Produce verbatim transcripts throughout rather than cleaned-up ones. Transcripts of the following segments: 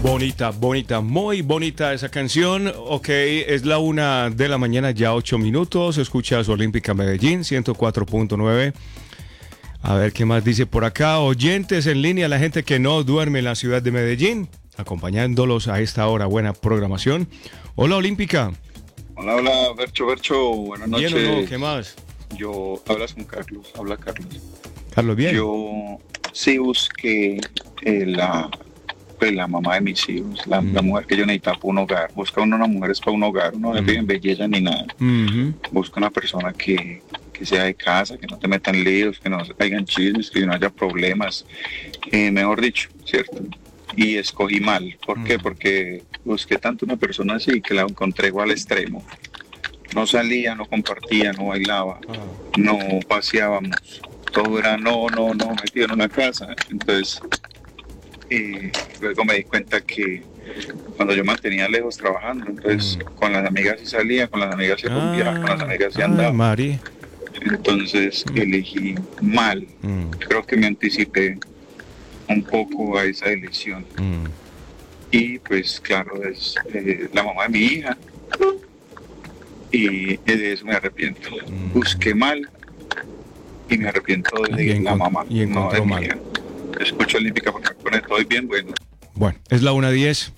Bonita, bonita, muy bonita esa canción. Ok, es la una de la mañana, ya ocho minutos. Escuchas Olímpica Medellín, ciento cuatro punto nueve. A ver qué más dice por acá. Oyentes en línea, la gente que no duerme en la ciudad de Medellín, acompañándolos a esta hora. Buena programación. Hola, Olímpica. Hola, hola, Bercho, Bercho. Buenas noches. ¿Bien o no? ¿Qué más? Yo, hablas con Carlos, habla Carlos. Carlos, bien. Yo sí busqué eh, la... pues la mamá de mis hijos, la, mm. la mujer que yo necesitaba para un hogar. Busca uno una mujer es para un hogar, no mm. vive en belleza ni nada. Mm-hmm. Busca una persona que, que sea de casa, que no te metan líos, que no hayan chismes, que no haya problemas. Eh, mejor dicho, ¿cierto? Y escogí mal. ¿Por mm. qué? Porque busqué tanto una persona así que la encontré igual al extremo. No salía, no compartía, no bailaba, ah. no paseábamos. Todo era no, no, no, metido en una casa. Entonces... y luego me di cuenta que cuando yo mantenía lejos trabajando, entonces mm. con las amigas sí salía, con las amigas se rumbía, ah, con las amigas sí andaba. Mari. Entonces mm. elegí mal. Mm. Creo que me anticipé un poco a esa elección. Mm. Y pues claro, es eh, la mamá de mi hija. Y de eso me arrepiento. Mm. Busqué mal y me arrepiento de la mamá, y no de mal. mi hija. Escucho Olímpica porque me pone todo bien bueno. Bueno, es la una diez.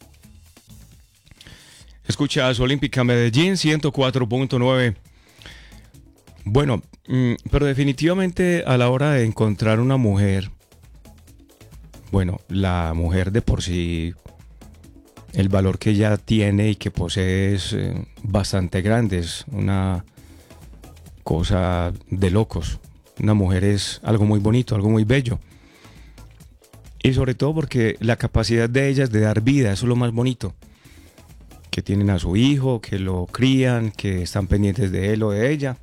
Escuchas Olímpica Medellín, ciento cuatro punto nueve. Bueno, mmm, pero definitivamente a la hora de encontrar una mujer, bueno, la mujer de por sí, el valor que ella tiene y que posee es eh, bastante grande, es una cosa de locos. Una mujer es algo muy bonito, algo muy bello. Y sobre todo porque la capacidad de ellas de dar vida, eso es lo más bonito. Que tienen a su hijo, que lo crían, que están pendientes de él o de ella.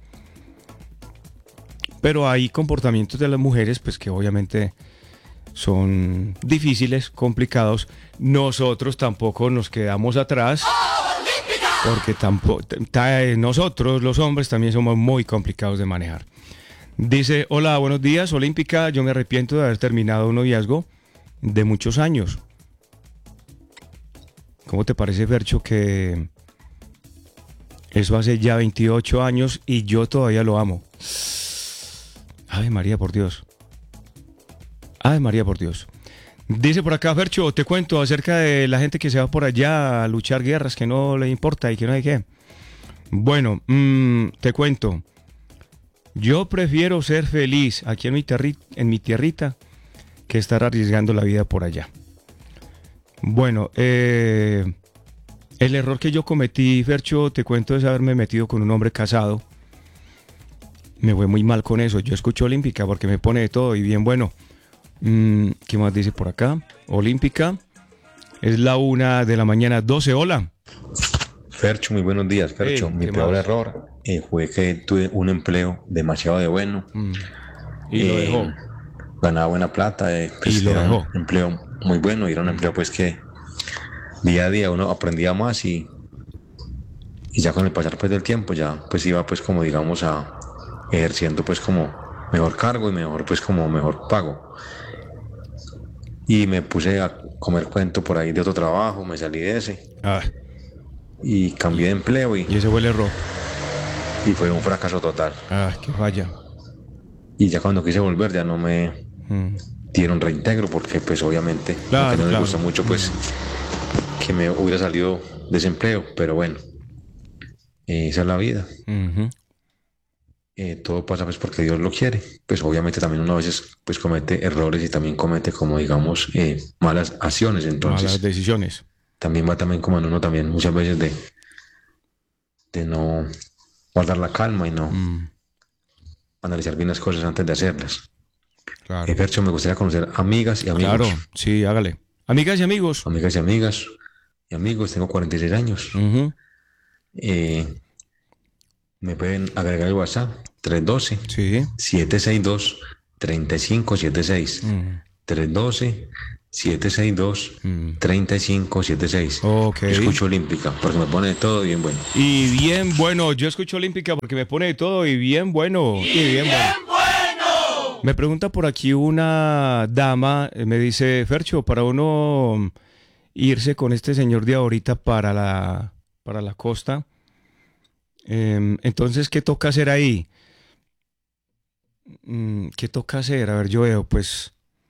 Pero hay comportamientos de las mujeres, pues que obviamente son difíciles, complicados. Nosotros tampoco nos quedamos atrás. Porque tampoco, nosotros los hombres también somos muy complicados de manejar. Dice, hola, buenos días, Olímpica, yo me arrepiento de haber terminado un noviazgo de muchos años. ¿Cómo te parece, Fercho, que eso hace ya veintiocho años y yo todavía lo amo? Ave María, por Dios. Ave María, por Dios. Dice por acá, Fercho, te cuento acerca de la gente que se va por allá a luchar guerras que no le importa y que no hay qué. Bueno, mmm, te cuento. Yo prefiero ser feliz aquí en mi, terri- en mi tierrita que estar arriesgando la vida por allá. Bueno, eh, el error que yo cometí, Fercho, te cuento, es haberme metido con un hombre casado. Me fue muy mal con eso. Yo escucho Olímpica porque me pone de todo y bien bueno. Mm, ¿Qué más dice por acá? Olímpica. Es la una de la mañana, doce. Hola. Fercho, muy buenos días, Fercho. Hey, Mi peor más? error eh, fue que tuve un empleo demasiado de bueno. Mm. Y eh, lo dejó. Ganaba buena plata, eh, pues y lo era dejó. un empleo muy bueno y era un empleo pues que día a día uno aprendía más y, y ya con el pasar pues del tiempo ya pues iba pues como digamos a ejerciendo pues como mejor cargo y mejor pues como mejor pago. Y me puse a comer cuento por ahí de otro trabajo, me salí de ese. Ah. Y cambié de empleo y, y ese fue el error. Y fue un fracaso total. Ah, qué falla. Y ya cuando quise volver ya no me mm. dieron reintegro porque pues obviamente claro, no me claro. gustó mucho pues mm. que me hubiera salido de ese empleo, pero bueno, eh, esa es la vida. Uh-huh. Eh, todo pasa pues porque Dios lo quiere. Pues obviamente también uno a veces pues comete errores y también comete como digamos eh, malas acciones, entonces malas decisiones. También va también como en uno también muchas veces de de no guardar la calma y no mm. analizar bien las cosas antes de hacerlas. Claro. Eh, Fercho, me gustaría conocer amigas y amigos. Claro, sí, hágale. Amigas y amigos. Amigas y amigas y amigos, tengo cuarenta y seis años. Uh-huh. Eh, me pueden agregar el WhatsApp tres uno dos, sí. siete seis dos, tres cinco siete seis. Uh-huh. tres uno dos, siete seis dos, tres cinco siete seis. Okay. Yo escucho Olímpica porque me pone de todo y bien bueno. Y bien bueno, yo escucho Olímpica porque me pone de todo y bien bueno. Y, y bien, bien bueno. bueno. Me pregunta por aquí una dama, me dice, Fercho, para uno irse con este señor de ahorita para la, para la costa. Eh, entonces, ¿qué toca hacer ahí? ¿Qué toca hacer? A ver, yo veo, pues...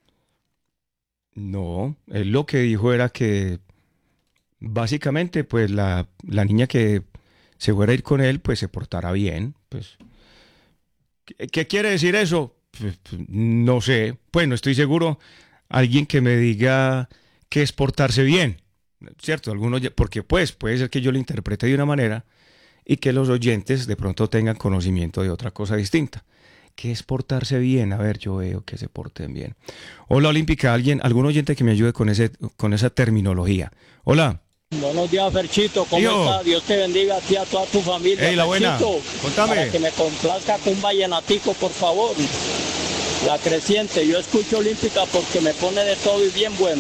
No, él lo que dijo era que básicamente, pues la, la niña que se fuera a ir con él, pues se portara bien. Pues, ¿qué, qué quiere decir eso? Pues, pues, no sé, pues no estoy seguro. Alguien que me diga qué es portarse bien, ¿cierto? Algunos, porque pues puede ser que yo lo interprete de una manera y que los oyentes de pronto tengan conocimiento de otra cosa distinta. ¿Qué es portarse bien? A ver, yo veo que se porten bien. Hola, Olímpica, alguien, algún oyente que me ayude con ese, con esa terminología. Hola. Buenos días, Ferchito, ¿cómo Tío. estás? Dios te bendiga a ti y a toda tu familia. Ey, la buena, Ferchito, contame. para que me complazca con un vallenatico, por favor. La creciente, yo escucho Olímpica porque me pone de todo y bien bueno.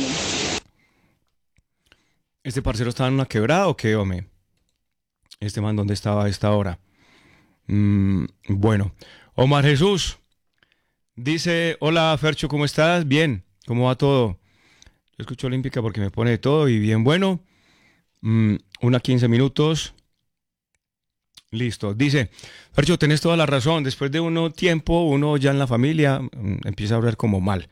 ¿Este parcero estaba en una quebrada o qué, hombre? Este man, ¿dónde estaba a esta hora? Mm, bueno, Omar Jesús dice, hola Fercho, ¿cómo estás? Bien, ¿cómo va todo? Yo escucho Olímpica porque me pone de todo y bien bueno. Mm, una quince minutos. Listo. Dice, Fercho, tenés toda la razón. Después de uno tiempo, uno ya en la familia mm, empieza a hablar como mal.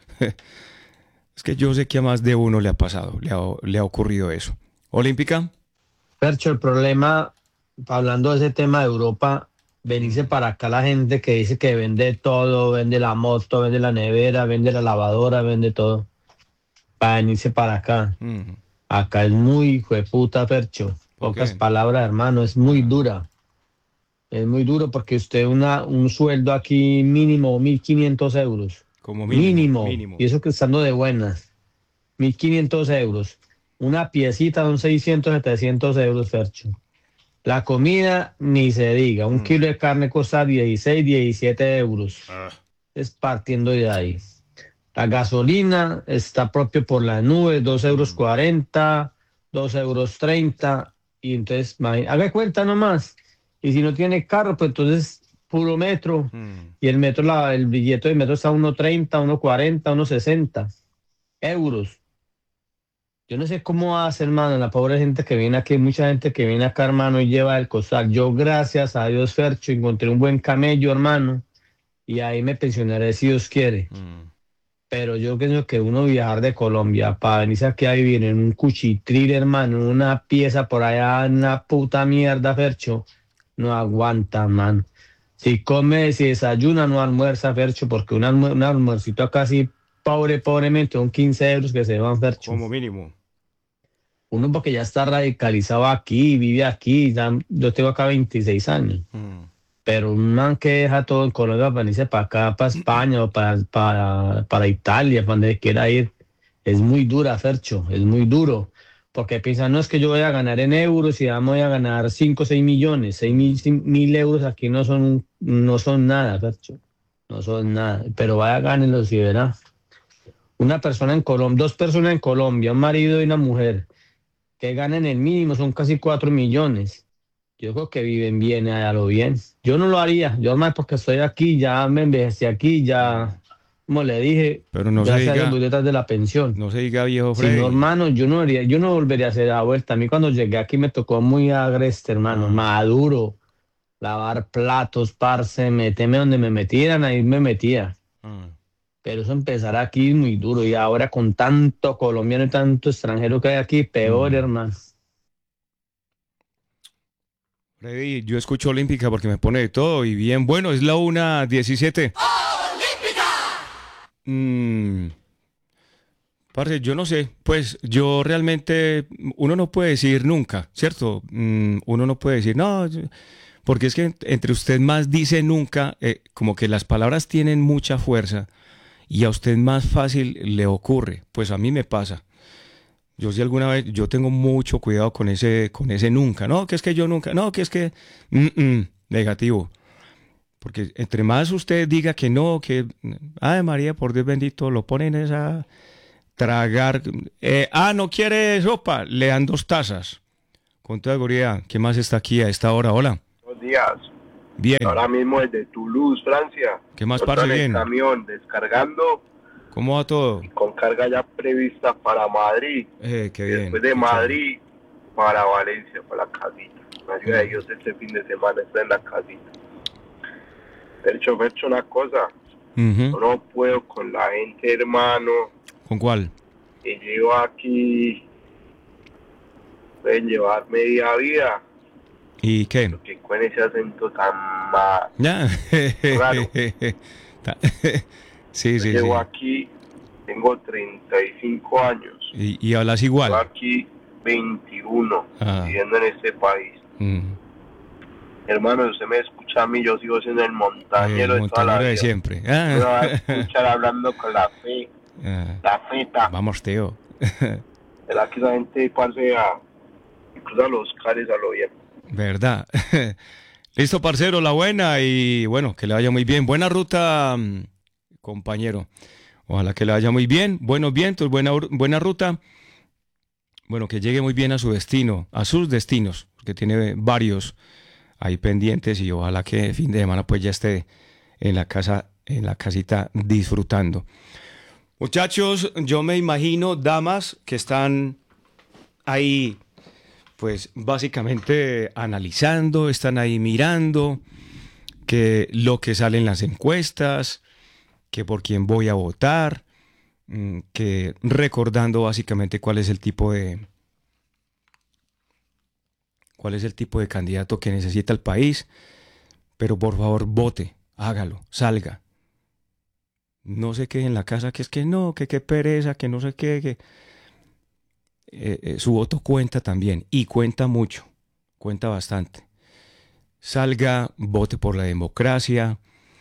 Es que yo sé que a más de uno le ha pasado, le ha, le ha ocurrido eso. Olímpica. Fercho, el problema, hablando de ese tema de Europa, venirse para acá la gente que dice que vende todo, vende la moto, vende la nevera, vende la lavadora, vende todo. Para venirse para acá. Mm. Acá es muy hijo de puta, Fercho. Pocas qué? palabras, hermano, es muy dura. Es muy duro porque usted una, un sueldo aquí mínimo mil quinientos euros. Como mínimo, Mínimo. mínimo. Y eso que estando de buenas. mil quinientos euros. Una piecita son seiscientos, setecientos euros, Fercho. La comida, ni se diga. Un Mm. kilo de carne cuesta dieciséis, diecisiete euros. Ah. Es partiendo de ahí. La gasolina está propio por las nubes, dos euros cuarenta, dos euros treinta. Y entonces, imagín- haga cuenta nomás. Y si no tiene carro, pues entonces puro metro. Mm. Y el metro, la, el billete de metro está a uno treinta, uno cuarenta, uno sesenta euros. Yo no sé cómo hace, hermano, la pobre gente que viene aquí, mucha gente que viene acá, hermano, y lleva el costal. Yo, gracias a Dios, Fercho, encontré un buen camello, hermano, y ahí me pensionaré si Dios quiere. Mm. Pero yo pienso que uno viajar de Colombia para venirse aquí a vivir en un cuchitril, hermano, en una pieza por allá, una puta mierda, Fercho, no aguanta, man. Si come, si desayuna, no almuerza, Fercho, porque un, almu un almuercito acá así, pobre, pobremente, son quince euros que se van, Fercho. Como mínimo. Uno porque ya está radicalizado aquí, vive aquí, ya- yo tengo acá veintiséis años, Mm. pero un man que deja todo en Colombia para irse para acá, para España o para, para, para Italia, para donde quiera ir, es muy dura, Fercho, es muy duro, porque piensan, no es que yo voy a ganar en euros y ya me voy a ganar cinco o seis millones, seis mil, mil euros aquí no son, no son nada, Fercho, no son nada, pero vaya, gánenlos y verá. Una persona en Colombia, dos personas en Colombia, un marido y una mujer, que ganan el mínimo, son casi cuatro millones. Yo creo que viven bien a lo bien. Yo no lo haría, yo más porque estoy aquí, ya me envejecí aquí, ya, como le dije, Pero no ya se se diga, voy detrás de la pensión. no se diga viejo Si Freddy. no, hermano, yo no haría, yo no volvería a hacer la vuelta. A mí cuando llegué aquí me tocó muy agreste, hermano, Ah. maduro, lavar platos, parce, meterme donde me metieran, ahí me metía. Ah. Pero eso empezar aquí es muy duro y ahora con tanto colombiano y tanto extranjero que hay aquí, peor, Mm. hermano. Freddy, yo escucho Olímpica porque me pone de todo y bien bueno, es la una diecisiete. Mm, parce, yo no sé, pues yo realmente, uno no puede decir nunca, ¿cierto? Mm, uno no puede decir, no, yo- porque es que entre usted más dice nunca, eh, como que las palabras tienen mucha fuerza y a usted más fácil le ocurre, pues a mí me pasa. Yo sí alguna vez, yo tengo mucho cuidado con ese, con ese nunca, no, que es que yo nunca, no, que es que, mm, mm, negativo. Porque entre más usted diga que no, que, ay María, por Dios bendito, lo ponen esa tragar. Eh, ah, no quiere sopa, le dan dos tazas. Con toda seguridad, ¿qué más está aquí a esta hora? Hola. Buenos días. Bien. Ahora mismo desde Toulouse, Francia. ¿Qué más, Yo parce? estoy en Bien. el camión descargando ¿Cómo va todo? Con carga ya prevista para Madrid. Eh, qué y bien. después de Madrid para Valencia, para la casita. La ayuda de Dios este fin de semana está en la casita. Percho, Percho, una cosa. Uh-huh. Yo no puedo con la gente, hermano. ¿Con cuál? Y yo aquí pueden llevar media vida. ¿Y qué? Porque con ese acento tan mal. Ya. Claro. Sí, sí, Llevo sí. aquí, tengo treinta y cinco años. ¿Y, y hablas igual? Llevo aquí veintiuno Ah. viviendo en este país. Mm. Hermano, usted me escucha a mí, yo sigo siendo el montañero, El de toda la montañero vida. de siempre. Me va a Ah. escuchar hablando con la fe, Ah. la feta. Vamos, Teo. ¿Verdad que esa gente pasea y cruza los cares a lo bien? ¿Verdad? Listo, parcero, la buena y bueno, que le vaya muy bien. Buena ruta, mm, compañero. Ojalá que le vaya muy bien. Buenos vientos, buena, buena ruta. Bueno, que llegue muy bien a su destino, a sus destinos, porque tiene varios ahí pendientes y ojalá que el fin de semana pues ya esté en la casa, en la casita disfrutando. Muchachos, yo me imagino damas que están ahí pues básicamente analizando, están ahí mirando que lo que sale en las encuestas, que por quién voy a votar, que recordando básicamente cuál es el tipo de cuál es el tipo de candidato que necesita el país, pero por favor vote, hágalo, salga. No se quede en la casa que es que no, que qué pereza, que no sé qué, que eh, eh, su voto cuenta también y cuenta mucho, cuenta bastante. Salga, vote por la democracia,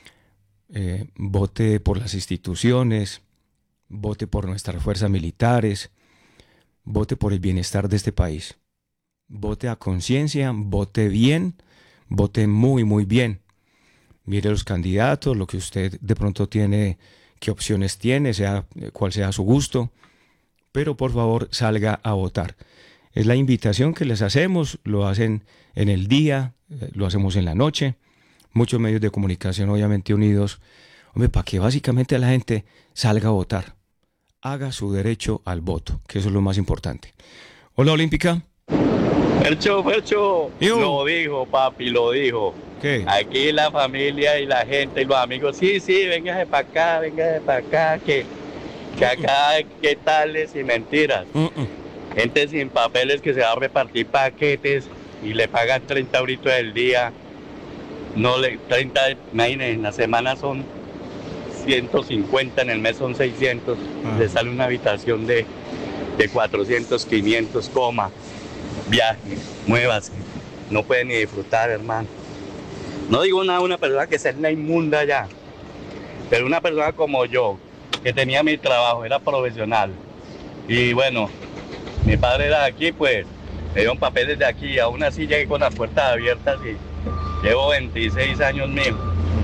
eh, vote por las instituciones, vote por nuestras fuerzas militares, vote por el bienestar de este país. Vote a conciencia, vote bien, vote muy, muy bien. Mire los candidatos, lo que usted de pronto tiene, qué opciones tiene, sea cuál sea su gusto, pero por favor salga a votar. Es la invitación que les hacemos, lo hacen en el día, lo hacemos en la noche, muchos medios de comunicación obviamente unidos, hombre, para que básicamente la gente salga a votar, haga su derecho al voto, que eso es lo más importante. Hola, Olímpica. Percho, Percho, Yo. lo dijo, papi, lo dijo. ¿Qué? Aquí la familia y la gente y los amigos, sí, sí, véngase para acá, véngase para acá, que, que acá, ¿qué tales y mentiras? Uh-uh. Gente sin papeles que se va a repartir paquetes y le pagan treinta euritos del día. No le, treinta, imagínense, en la semana son ciento cincuenta, en el mes son seiscientos. Ah. Le sale una habitación de, de cuatrocientos, quinientos, coma, viaje, muévase. No puede ni disfrutar, hermano. No digo nada, una persona que sea una inmunda ya, pero una persona como yo, que tenía mi trabajo, era profesional. Y bueno, mi padre era de aquí, pues me dieron papeles de aquí, aún así llegué con las puertas abiertas y llevo veintiséis años mío.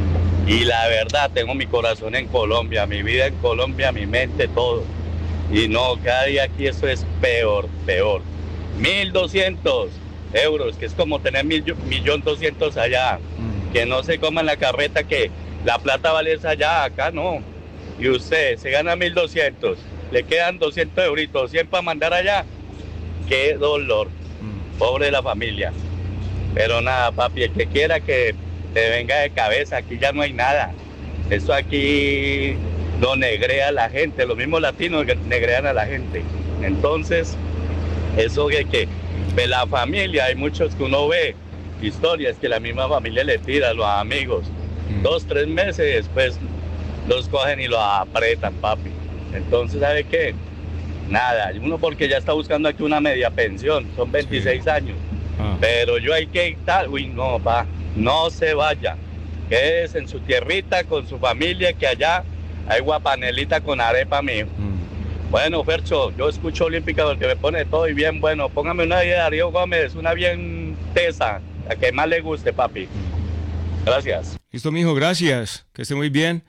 Y la verdad, tengo mi corazón en Colombia, mi vida en Colombia, mi mente, todo. Y no, cada día aquí eso es peor, peor. mil doscientos euros, que es como tener mil, millón doscientos allá. Que no se coman la carreta, que la plata vale esa allá, acá no. Y usted se gana mil doscientos, le quedan doscientos euritos, cien para mandar allá. Qué dolor, pobre la familia. Pero nada, papi, el que quiera que te venga de cabeza, aquí ya no hay nada. Eso aquí lo negrea a la gente, los mismos latinos negrean a la gente. Entonces, eso de que de la familia, hay muchos que uno ve, historias que la misma familia le tira a los amigos. Mm. Dos, tres meses después los cogen y los apretan, papi. Entonces, ¿sabe qué? Nada, uno porque ya está buscando aquí una media pensión, son veintiséis sí. años. Ah. Pero yo hay que tal, uy, no, pa, no se vaya. Quédese en su tierrita con su familia, que allá hay guapanelita con arepa, mijo. Mm. Bueno, Fercho, yo escucho Olímpica porque me pone todo y bien bueno. Póngame una de Darío Gómez, una bien tesa, la que más le guste, papi. Gracias. Listo, mijo, gracias. Que esté muy bien.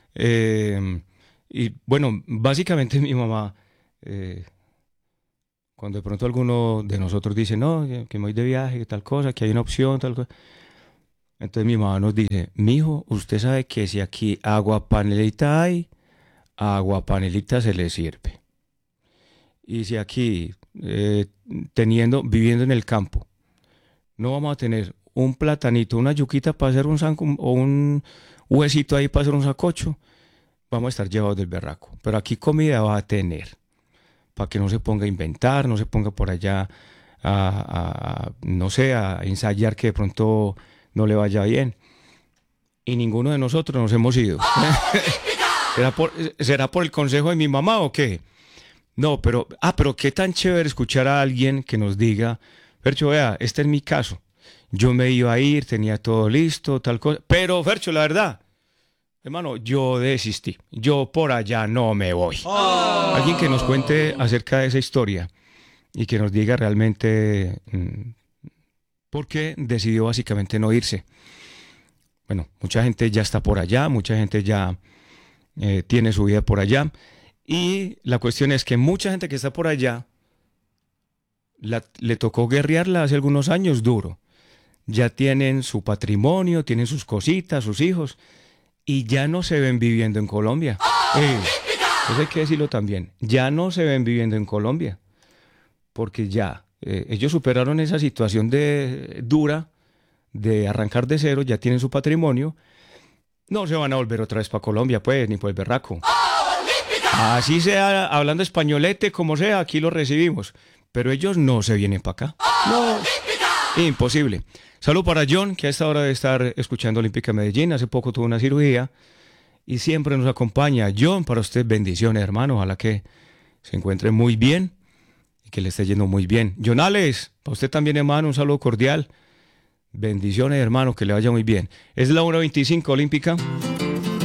Eh, y bueno, básicamente mi mamá, eh, cuando de pronto alguno de nosotros dice, no, que me voy de viaje, que tal cosa, que hay una opción, tal cosa. Entonces mi mamá nos dice, mijo, usted sabe que si aquí agua panelita hay, agua panelita se le sirve. Y si aquí, eh, teniendo, viviendo en el campo, no vamos a tener un platanito, una yuquita para hacer un sanco, o un huesito ahí para hacer un sacocho, vamos a estar llevados del berraco. Pero aquí comida va a tener, para que no se ponga a inventar, no se ponga por allá a, a, no sé, a ensayar que de pronto no le vaya bien. Y ninguno de nosotros nos hemos ido. ¿Será por, ¿Será por el consejo de mi mamá o qué? No, pero, ah, pero qué tan chévere escuchar a alguien que nos diga, Fercho, vea, este es mi caso. Yo me iba a ir, tenía todo listo, tal cosa. Pero, Fercho, la verdad, hermano, yo desistí. Yo por allá no me voy. Oh. Alguien que nos cuente acerca de esa historia y que nos diga realmente mmm, por qué decidió básicamente no irse. Bueno, mucha gente ya está por allá, mucha gente ya eh, tiene su vida por allá. Y la cuestión es que mucha gente que está por allá la, le tocó guerrearla hace algunos años duro. Ya tienen su patrimonio, tienen sus cositas, sus hijos, y ya no se ven viviendo en Colombia. Eh, eso hay que decirlo también. Ya no se ven viviendo en Colombia, porque ya eh, ellos superaron esa situación de dura de arrancar de cero, ya tienen su patrimonio. No se van a volver otra vez para Colombia, pues, ni por el berraco. Así sea, hablando españolete, como sea, aquí lo recibimos. Pero ellos no se vienen para acá. No, imposible. Salud para John, que a esta hora de estar escuchando Olímpica Medellín. Hace poco tuvo una cirugía y siempre nos acompaña. John, para usted, bendiciones, hermano. Ojalá que se encuentre muy bien y que le esté yendo muy bien. John Alex, para usted también, hermano, un saludo cordial. Bendiciones, hermano, que le vaya muy bien. Es la una veinticinco Olímpica.